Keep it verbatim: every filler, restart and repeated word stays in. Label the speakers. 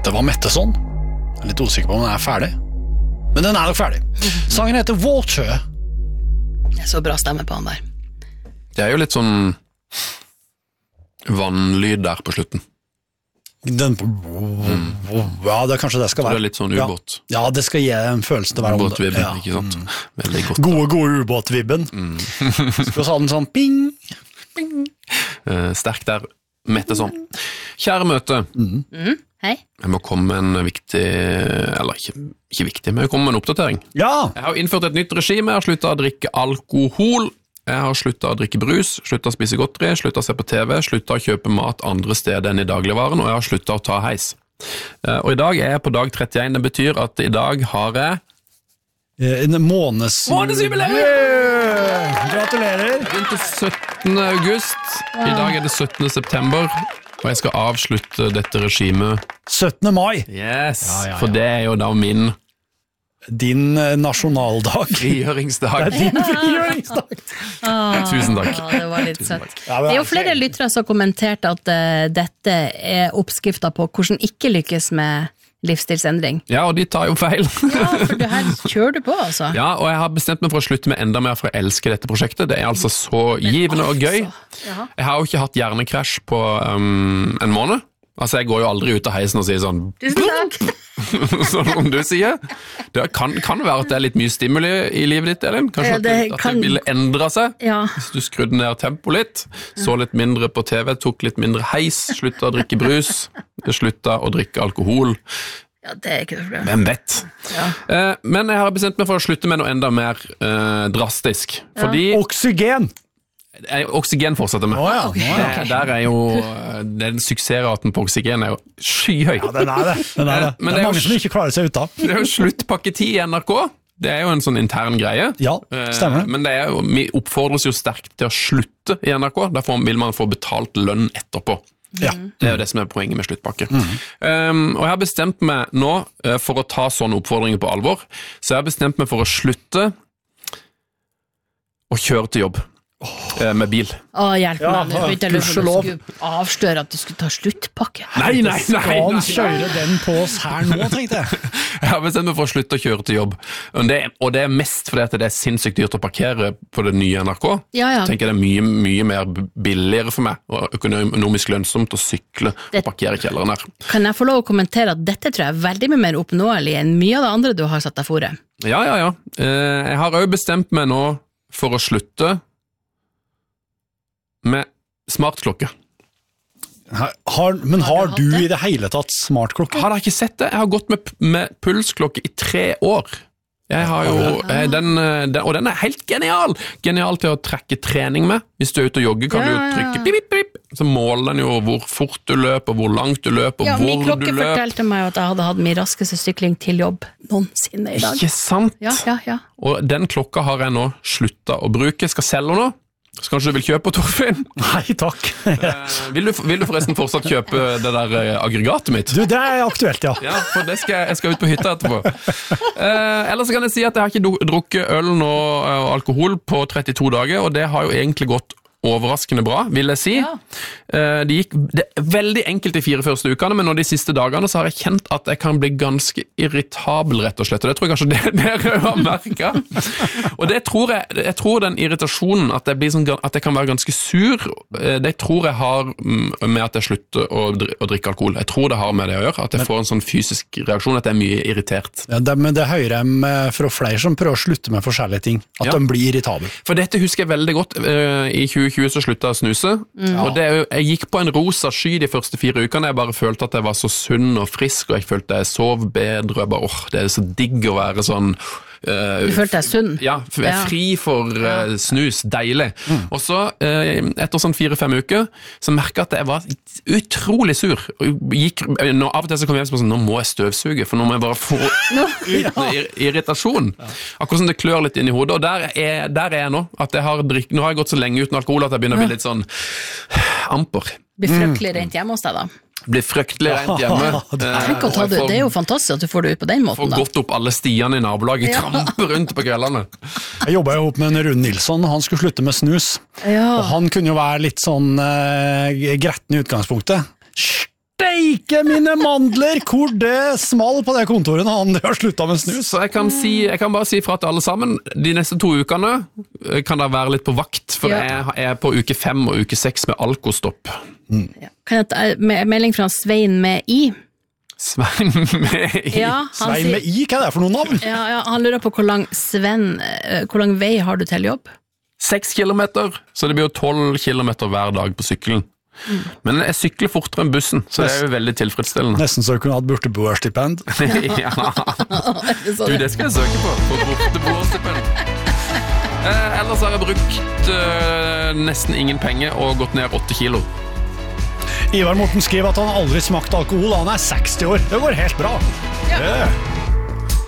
Speaker 1: Det var Metteson. Jeg er litt usikker på om den er ferdig. Men den er nok ferdig. Sangen heter Vulture.
Speaker 2: Det er så bra stemme på han der.
Speaker 3: Det er jo litt sånn vannlyd der på slutten.
Speaker 1: Den, mm. Ja, det er kanskje det skal være.
Speaker 3: Det er litt sånn ubåt.
Speaker 1: Ja, ja, det skal gi en følelse til å være
Speaker 3: ubåtvibben,
Speaker 1: ja.
Speaker 3: ikke sant?
Speaker 1: Mm.
Speaker 3: Veldig godt.
Speaker 1: Gode, gode ubåtvibben. Mm. Skal vi ha den sånn ping,
Speaker 3: ping. Uh, sterk der, Metteson. Kjære møte.
Speaker 2: Mm. Mm. Hei.
Speaker 3: Jeg må komme med en viktig, eller ikke, ikke viktig, men jeg kommer med en oppdatering.
Speaker 1: Ja!
Speaker 3: Jeg har innført et nytt regime, jeg har sluttet å drikke alkohol, jeg har sluttet å drikke brus, sluttet å spise godteri, sluttet å se på TV, sluttet å kjøpe mat andre steder enn i dagligvaren, og jeg har sluttet å ta heis. Og i dag er jeg på dag trettien, det betyr at i dag har jeg
Speaker 1: en måneds...
Speaker 3: Månedsjubileum!
Speaker 1: Yeah! Gratulerer!
Speaker 3: Begynte syttende august, i dag er det syttende september, og jeg skal avslutte dette regimet
Speaker 1: syttende mai.
Speaker 3: Yes,
Speaker 1: ja, ja, ja.
Speaker 3: For det er jo da min
Speaker 1: din nasjonaldag.
Speaker 3: Frigjøringsdag.
Speaker 1: Det er din frigjøringsdag.
Speaker 2: Ah,
Speaker 3: Tusen takk.
Speaker 2: Det var litt søtt. Det er jo flere lyttere som har kommentert at uh, dette er oppskrifter på hvordan ikke lykkes med livsstilsendring.
Speaker 3: Ja, og de tar jo feil.
Speaker 2: Ja, for det her kjører du på, altså.
Speaker 3: Ja, og jeg har bestemt meg for å slutte med enda mer, for jeg elsker dette prosjektet. Det er altså så givende og gøy.
Speaker 2: Ja.
Speaker 3: Jeg har jo ikke hatt hjernekrasj på um, en måned. Altså, jeg går jo aldri ut av heisen og sier sånn
Speaker 2: Tusen takk!
Speaker 3: Sånn som du sier. Det kan, kan være at det er litt mye stimuli i livet ditt, Elin. Kanskje ja, det at, det, kan... at det ville endre seg.
Speaker 2: Ja.
Speaker 3: Hvis du skrudde ned tempo litt, så litt mindre på TV, tok litt mindre heis, slutta å drikke brus, slutta å drikke alkohol.
Speaker 2: Ja, det er ikke det problem.
Speaker 3: Hvem vet?
Speaker 2: Ja.
Speaker 3: Eh, men jeg har bestemt meg for å slutte med noe enda mer eh, drastisk. Fordi...
Speaker 1: Ja. Oksygen!
Speaker 3: Oksygen fortsetter med.
Speaker 1: Oh, ja. Okay, okay.
Speaker 3: Der er jo den suksessraten på oksygen er jo skyhøy.
Speaker 1: Ja, den er det. Den er det. Men det er, det er mange jo, som ikke klarer seg ut av.
Speaker 3: Det er jo sluttpakke ti i N R K. Det er jo en sånn intern greie.
Speaker 1: Ja, stemmer.
Speaker 3: Men det er jo, vi oppfordres jo sterkt til å slutte i N R K. Derfor vil man få betalt lønn etterpå. Ja. Det er jo det som er poenget med sluttpakke. Mm. Um, og jeg har bestemt meg nå uh, for å ta sånne oppfordringer på alvor. Så jeg har bestemt meg for å slutte å kjøre til jobb. Oh. Med bil.
Speaker 2: Å, hjelp meg, nå begynte jeg lyst til å skulle avstøre at du skulle ta sluttpakke.
Speaker 3: Nei, nei, nei!
Speaker 1: Skal han kjøre den på oss her nå, tenkte jeg.
Speaker 3: Jeg har bestemt meg for å slutte å kjøre til jobb. Og det, og det er mest fordi at det er sinnssykt dyrt å parkere på det nye N R K.
Speaker 2: Ja, ja.
Speaker 3: Jeg tenker det er mye, mye mer billigere for meg, og økonomisk lønnsomt å sykle det, og parkere kjelleren her.
Speaker 2: Kan jeg få lov å kommentere at dette tror jeg er veldig mye mer oppnåelig enn mye av det andre du har satt deg for?
Speaker 3: Ja, ja, ja. Jeg har også bestemt meg nå for å slutte med smartklokke.
Speaker 1: Har, men har du i det hele tatt smartklokke?
Speaker 3: Har dere ikke sett det? Jeg har gått med, med pulsklokke i tre år. Jeg har jo, den, den, og den er helt genial! Genial til å trekke trening med. Hvis du er ute og jogger, kan ja, du trykke pip, pip, pip. Så måler den jo hvor fort du løper, hvor langt du løper,
Speaker 2: ja,
Speaker 3: hvor du løper.
Speaker 2: Min klokke fortalte meg at jeg hadde hatt min raskeste sykling til jobb noensinne i dag.
Speaker 3: Ikke sant?
Speaker 2: Ja, ja, ja.
Speaker 3: Og den klokka har jeg nå sluttet å bruke. Jeg skal selge nå. Så kanskje du vil kjøpe, Torfinn?
Speaker 1: Nei, takk.
Speaker 3: eh, vil, du, vil du forresten fortsatt kjøpe det der eh, aggregatet mitt?
Speaker 1: Du, det er aktuelt, ja.
Speaker 3: Ja, for det skal jeg, jeg skal ut på hytta etterpå. Eh, ellers kan jeg si at jeg har ikke drukket øl nå, og alkohol på trettito dager, og det har jo egentlig gått overraskende bra, vil jeg si. Ja. Det gikk det, veldig enkelt i fire første ukene, men nå de siste dagene så har jeg kjent at jeg kan bli ganske irritabel, rett og slett. Og det tror jeg kanskje det dere har merket. Og det tror jeg, jeg tror den irritasjonen, at jeg, blir sånn, at jeg kan være ganske sur, det tror jeg har med at jeg slutter å, å drikke alkohol. Jeg tror det har med det å gjøre, at jeg får en sånn fysisk reaksjon, at jeg er mye irritert.
Speaker 1: Ja, det, men det hører jeg fra flere som prøver å slutte med forskjellige ting, at ja. De blir irritabel.
Speaker 3: For dette husker jeg veldig godt i tjue tjue så sluttet jeg å snuse, mm. og det, jeg gikk på en rosa sky de første fire ukene, jeg bare følte at jeg var så sunn og frisk, og jeg følte jeg sov bedre, og jeg bare, åh, det er så digg å være sånn uh,
Speaker 2: Du følte deg sunn?
Speaker 3: Ja, ja. Fri for uh, snus, deilig. Mm. Og så, uh, etter sånn fire-fem uker, så merket jeg at jeg var utrolig sur. Gikk, nå, av og til så kom jeg hjem og sånn, nå må jeg støvsuge, for nå må jeg bare få ut noe irritasjon. Akkurat som det klør litt inn i hodet, og der er, der er jeg nå, at jeg har drikk, nå har jeg gått så lenge uten alkohol at jeg begynner å bli litt sånn amper.
Speaker 2: Blir fryktelig rent hjemme hos deg da?
Speaker 3: Blir fryktelig rent hjemme.
Speaker 2: Tenk å ta det, det er jo fantastisk at du får det ut på den måten da.
Speaker 3: Får gått opp alle stiene i nabolaget, ja. Tramper rundt på kveldene.
Speaker 1: Jeg jobbet jo opp med en Rune Nilsson, han skulle slutte med snus. Ja. Og han kunne jo være litt sånn uh, gretten i utgangspunktet. Steik Steike mine mandler, hvor det small på det kontoret når han har sluttet med snus.
Speaker 3: Så jeg kan, si, jeg kan bare si fra til alle sammen, de neste to ukene kan da være litt på vakt, for ja. jeg er på uke fem og uke seks med alkostopp.
Speaker 2: Mm. Ja. Kan jeg ta melding fra Svein med I?
Speaker 3: Svein med I?
Speaker 2: Ja,
Speaker 1: Svein
Speaker 2: sier,
Speaker 1: med I, hva er det for noen navn?
Speaker 2: Ja, ja, han lurer på hvor lang, Sven, hvor lang vei har du til jobb?
Speaker 3: Seks kilometer, så det blir jo tolv kilometer hver dag på sykkelen. Mm. Men jeg sykler fortere enn bussen, så det er jo veldig tilfredsstillende.
Speaker 1: Nesten så du kunne hatt borteboerstipend.
Speaker 3: Ja, du det skal jeg søke på, på borteboerstipend. Eh, ellers har jeg brukt eh, nesten ingen penger og gått ned åtte kilo.
Speaker 1: Ivar Morten skriver at han aldri smakte alkohol, han er seksti år. Det går helt bra. Ja. Yeah.